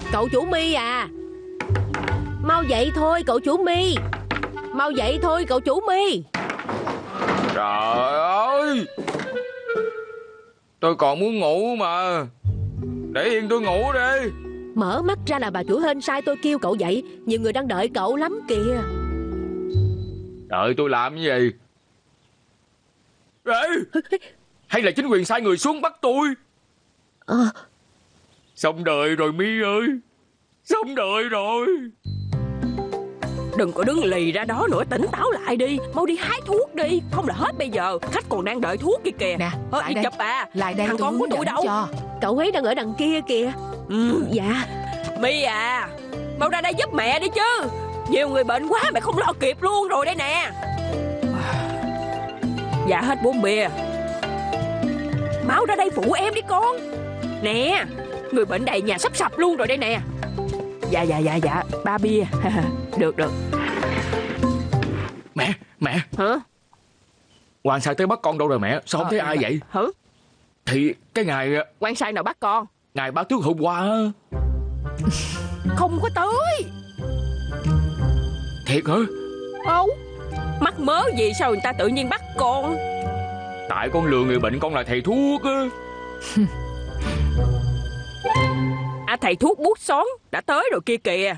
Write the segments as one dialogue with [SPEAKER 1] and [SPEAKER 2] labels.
[SPEAKER 1] Cậu chủ My à, mau dậy thôi cậu chủ My. Mau dậy thôi cậu chủ My.
[SPEAKER 2] Trời ơi, tôi còn muốn ngủ mà. Để yên tôi ngủ đi.
[SPEAKER 1] Mở mắt ra là bà chủ hên sai tôi kêu cậu dậy. Nhiều người đang đợi cậu lắm kìa.
[SPEAKER 2] Đợi tôi làm cái gì? Ê, hay là chính quyền sai người xuống bắt tôi? Xong đời rồi My ơi, xong đời rồi.
[SPEAKER 3] Đừng có đứng lì ra đó nữa, tỉnh táo lại đi. Mau đi hái thuốc đi, không là hết bây giờ. Khách còn đang đợi thuốc kia kìa.
[SPEAKER 4] Nè, lại
[SPEAKER 3] đi
[SPEAKER 4] đây.
[SPEAKER 3] chụp à.
[SPEAKER 4] Lại đây,
[SPEAKER 3] thằng
[SPEAKER 4] tôi
[SPEAKER 3] con của
[SPEAKER 4] hướng
[SPEAKER 3] tôi
[SPEAKER 4] dẫn
[SPEAKER 3] đâu
[SPEAKER 4] cho.
[SPEAKER 1] Cậu ấy đang ở đằng kia kìa. Dạ.
[SPEAKER 3] My à, mau ra đây giúp mẹ đi chứ. Nhiều người bệnh quá mẹ không lo kịp luôn rồi đây nè. Dạ hết 4 bia. Mau ra đây phụ em đi con. Nè, người bệnh đầy nhà sắp sập luôn rồi đây nè. Dạ 3 bia. Được.
[SPEAKER 2] Mẹ.
[SPEAKER 3] Hả?
[SPEAKER 2] Hoàng sai tới bắt con đâu rồi mẹ? Sao không thấy ai vậy?
[SPEAKER 3] Hả?
[SPEAKER 2] Thì cái ngày
[SPEAKER 3] Quan sai nào bắt con?
[SPEAKER 2] ngày báo trước hôm qua á.
[SPEAKER 3] Không có tới.
[SPEAKER 2] Thiệt hả?
[SPEAKER 3] Đâu? Mắc mớ gì sao người ta tự nhiên bắt con?
[SPEAKER 2] Tại con lừa người bệnh con là thầy thuốc á.
[SPEAKER 3] À, thầy thuốc bút xón đã tới rồi kia kìa.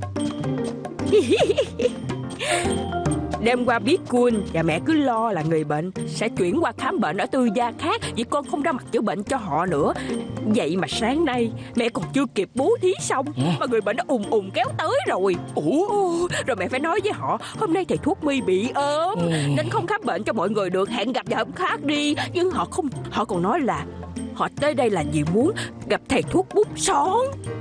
[SPEAKER 3] Đêm qua biết Kun và mẹ cứ lo là người bệnh sẽ chuyển qua khám bệnh ở tư gia khác vì con không ra mặt chữa bệnh cho họ nữa. Vậy mà sáng nay mẹ còn chưa kịp bố thí xong mà người bệnh đã ùn kéo tới rồi. Rồi mẹ phải nói với họ hôm nay thầy thuốc My bị ốm nên không khám bệnh cho mọi người được, hẹn gặp vào hôm khác đi. Nhưng họ còn nói là họ tới đây là vì muốn gặp thầy thuốc bút xón.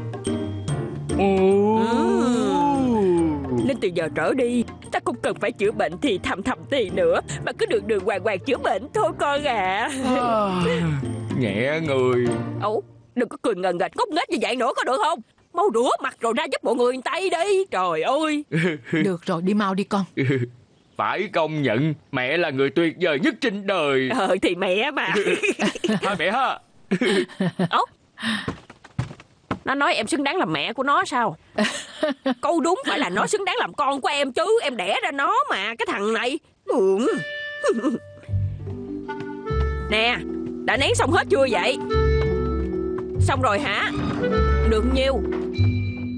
[SPEAKER 3] Nên từ giờ trở đi ta không cần phải chữa bệnh thì thầm tiền nữa, mà cứ đường hoàng chữa bệnh thôi con à.
[SPEAKER 2] Nhẹ người.
[SPEAKER 3] Đừng có cười ngần nghệch ngốc nghếch như vậy nữa có được không? Mau rửa mặt rồi ra giúp mọi người tay đi. Trời ơi.
[SPEAKER 4] Được rồi, đi mau đi con.
[SPEAKER 2] Phải công nhận mẹ là người tuyệt vời nhất trên đời.
[SPEAKER 3] Thì mẹ mà.
[SPEAKER 2] Hai mẹ ha.
[SPEAKER 3] Nó nói em xứng đáng làm mẹ của nó sao? Câu đúng phải là nó xứng đáng làm con của em chứ. Em đẻ ra nó mà, cái thằng này. Nè, đã nén xong hết chưa vậy? Xong rồi hả? Được nhiêu?